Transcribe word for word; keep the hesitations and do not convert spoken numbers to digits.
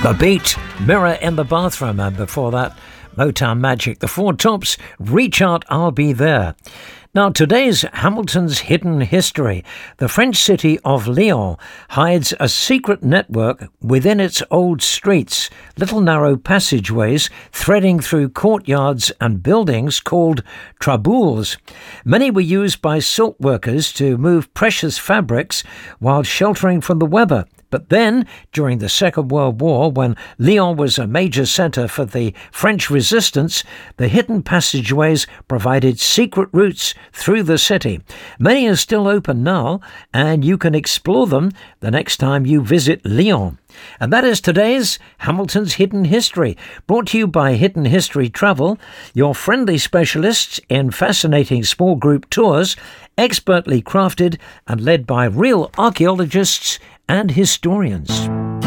The Beat, Mirror in the Bathroom, and before that, Motown Magic, The Four Tops, Reach Out, I'll Be There. Now, today's Hamilton's Hidden History. The French city of Lyon hides a secret network within its old streets, little narrow passageways threading through courtyards and buildings called traboules. Many were used by silk workers to move precious fabrics while sheltering from the weather. But then, during the Second World War, when Lyon was a major centre for the French resistance, the hidden passageways provided secret routes through the city. Many are still open now, and you can explore them the next time you visit Lyon. And that is today's Hamilton's Hidden History, brought to you by Hidden History Travel, your friendly specialists in fascinating small group tours, expertly crafted and led by real archaeologists and historians.